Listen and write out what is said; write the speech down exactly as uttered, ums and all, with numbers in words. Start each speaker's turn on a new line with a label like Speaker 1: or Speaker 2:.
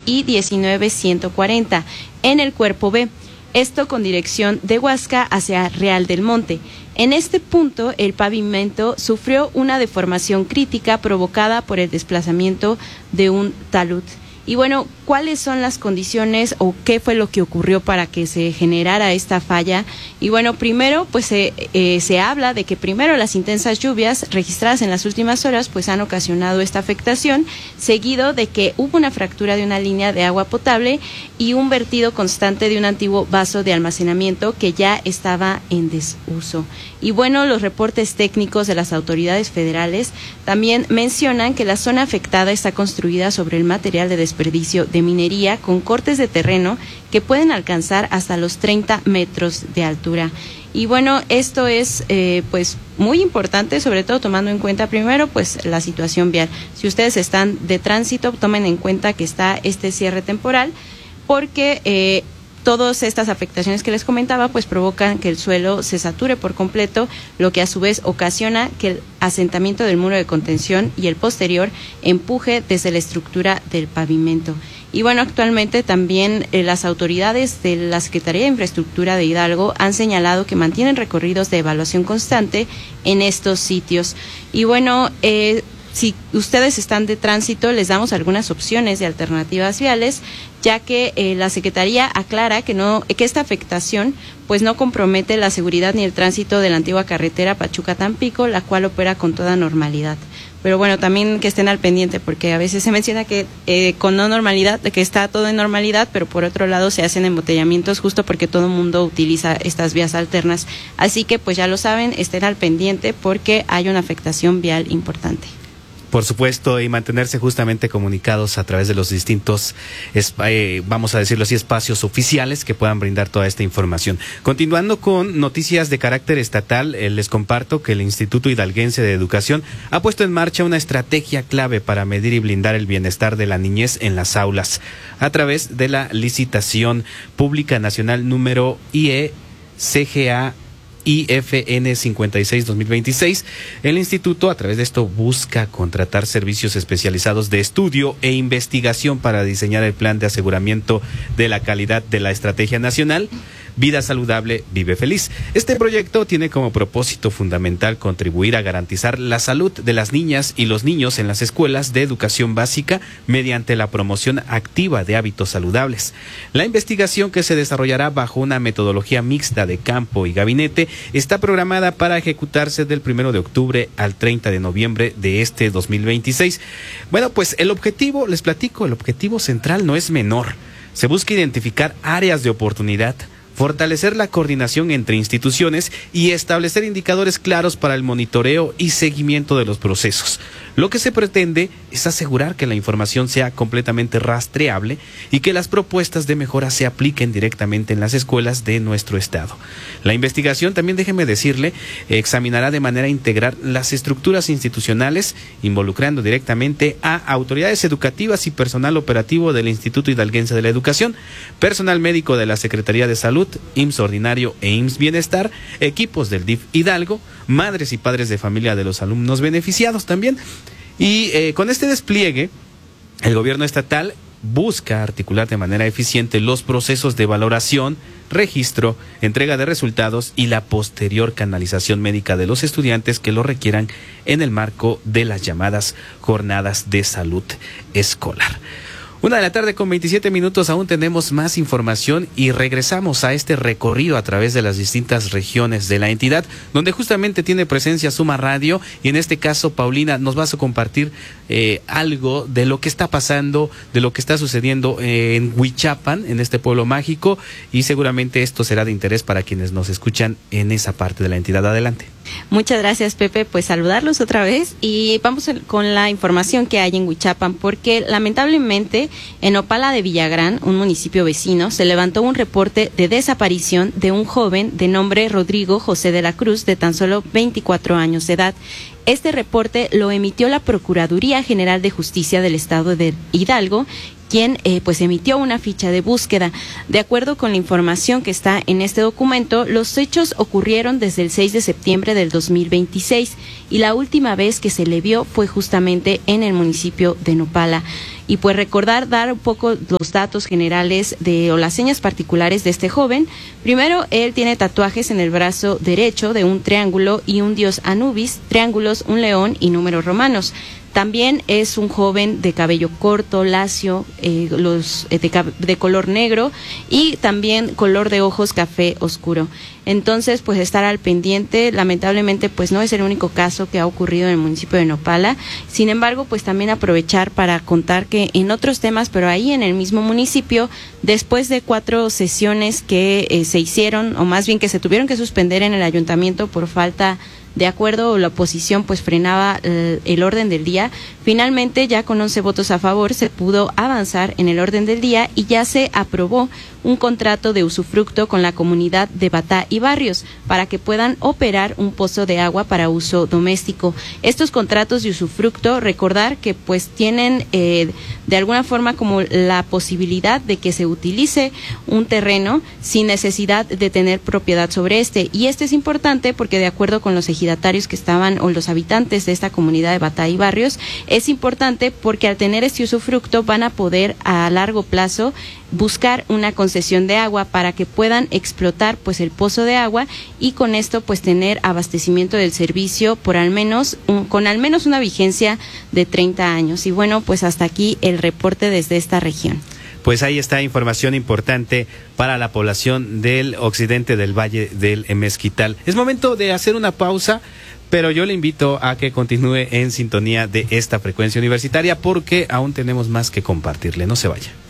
Speaker 1: y diecinueve ciento cuarenta en el cuerpo B. Esto con dirección de Huasca hacia Real del Monte. En este punto, el pavimento sufrió una deformación crítica provocada por el desplazamiento de un talud. Y bueno, ¿cuáles son las condiciones o qué fue lo que ocurrió para que se generara esta falla? Y bueno, primero, pues se, eh, se habla de que primero las intensas lluvias registradas en las últimas horas pues han ocasionado esta afectación, seguido de que hubo una fractura de una línea de agua potable y un vertido constante de un antiguo vaso de almacenamiento que ya estaba en desuso. Y bueno, los reportes técnicos de las autoridades federales también mencionan que la zona afectada está construida sobre el material de desperdicio de minería con cortes de terreno que pueden alcanzar hasta los treinta metros de altura. Y bueno, esto es eh, pues muy importante, sobre todo tomando en cuenta primero pues la situación vial. Si ustedes están de tránsito, tomen en cuenta que está este cierre temporal porque eh, todas estas afectaciones que les comentaba pues provocan que el suelo se sature por completo, lo que a su vez ocasiona que el asentamiento del muro de contención y el posterior empuje desde la estructura del pavimento. Y bueno, actualmente también eh, las autoridades de la Secretaría de Infraestructura de Hidalgo han señalado que mantienen recorridos de evaluación constante en estos sitios. Y bueno, eh, si ustedes están de tránsito, les damos algunas opciones de alternativas viales, ya que eh, la Secretaría aclara que no que esta afectación pues no compromete la seguridad ni el tránsito de la antigua carretera Pachuca-Tampico, la cual opera con toda normalidad. Pero bueno, también que estén al pendiente, porque a veces se menciona que eh, con no normalidad, que está todo en normalidad, pero por otro lado se hacen embotellamientos justo porque todo el mundo utiliza estas vías alternas. Así que pues ya lo saben, estén al pendiente porque hay una afectación vial importante.
Speaker 2: Por supuesto, y mantenerse justamente comunicados a través de los distintos, eh, vamos a decirlo así, espacios oficiales que puedan brindar toda esta información. Continuando con noticias de carácter estatal, eh, les comparto que el Instituto Hidalguense de Educación ha puesto en marcha una estrategia clave para medir y blindar el bienestar de la niñez en las aulas, a través de la licitación pública nacional número I E C G A I F N cincuenta y seis dos mil veintiséis. El instituto a través de esto busca contratar servicios especializados de estudio e investigación para diseñar el plan de aseguramiento de la calidad de la estrategia nacional Vida Saludable, Vive Feliz. Este proyecto tiene como propósito fundamental contribuir a garantizar la salud de las niñas y los niños en las escuelas de educación básica mediante la promoción activa de hábitos saludables. La investigación, que se desarrollará bajo una metodología mixta de campo y gabinete, está programada para ejecutarse del primero de octubre al treinta de noviembre de este dos mil veintiséis. Bueno, pues el objetivo, les platico, el objetivo central no es menor. Se busca identificar áreas de oportunidad, fortalecer la coordinación entre instituciones y establecer indicadores claros para el monitoreo y seguimiento de los procesos. Lo que se pretende es asegurar que la información sea completamente rastreable y que las propuestas de mejora se apliquen directamente en las escuelas de nuestro estado. La investigación, también déjeme decirle, examinará de manera integral las estructuras institucionales, involucrando directamente a autoridades educativas y personal operativo del Instituto Hidalguense de la Educación, personal médico de la Secretaría de Salud, I M S S Ordinario e I M S S Bienestar, equipos del D I F Hidalgo, madres y padres de familia de los alumnos beneficiados también. Y eh, con este despliegue, el gobierno estatal busca articular de manera eficiente los procesos de valoración, registro, entrega de resultados y la posterior canalización médica de los estudiantes que lo requieran en el marco de las llamadas jornadas de salud escolar. Una de la tarde con veintisiete minutos, aún tenemos más información y regresamos a este recorrido a través de las distintas regiones de la entidad, donde justamente tiene presencia Suma Radio, y en este caso, Paulina, nos vas a compartir eh, algo de lo que está pasando, de lo que está sucediendo eh, en Huichapan, en este pueblo mágico, y seguramente esto será de interés para quienes nos escuchan en esa parte de la entidad. Adelante.
Speaker 1: Muchas gracias, Pepe. Pues saludarlos otra vez y vamos con la información que hay en Huichapan, porque lamentablemente en Opala de Villagrán, un municipio vecino, se levantó un reporte de desaparición de un joven de nombre Rodrigo José de la Cruz, de tan solo veinticuatro años de edad. Este reporte lo emitió la Procuraduría General de Justicia del Estado de Hidalgo quien eh, pues emitió una ficha de búsqueda. De acuerdo con la información que está en este documento, los hechos ocurrieron desde el seis de septiembre del dos mil veintiséis y la última vez que se le vio fue justamente en el municipio de Nopala. Y pues recordar, dar un poco los datos generales de o las señas particulares de este joven. Primero, él tiene tatuajes en el brazo derecho de un triángulo y un dios Anubis, triángulos, un león y números romanos. También es un joven de cabello corto, lacio, eh, los, eh, de, de color negro y también color de ojos café oscuro. Entonces, pues estar al pendiente. Lamentablemente, pues no es el único caso que ha ocurrido en el municipio de Nopala. Sin embargo, pues también aprovechar para contar que en otros temas, pero ahí en el mismo municipio, después de cuatro sesiones que eh, se hicieron, o más bien que se tuvieron que suspender en el ayuntamiento por falta de acuerdo o la oposición pues frenaba el, el orden del día, finalmente ya con once votos a favor se pudo avanzar en el orden del día y ya se aprobó un contrato de usufructo con la comunidad de Batá y Barrios para que puedan operar un pozo de agua para uso doméstico. Estos contratos de usufructo, recordar que pues tienen eh, de alguna forma como la posibilidad de que se utilice un terreno sin necesidad de tener propiedad sobre este, y este es importante porque de acuerdo con los ejidatarios que estaban o los habitantes de esta comunidad de Batá y Barrios, es importante porque al tener este usufructo van a poder a largo plazo buscar una concesión de agua para que puedan explotar pues el pozo de agua y con esto pues tener abastecimiento del servicio por al menos un, con al menos una vigencia de treinta años. Y bueno, pues hasta aquí el reporte desde esta región.
Speaker 2: Pues ahí está información importante para la población del occidente del Valle del Mezquital. Es momento de hacer una pausa, pero yo le invito a que continúe en sintonía de esta frecuencia universitaria porque aún tenemos más que compartirle. No se vaya.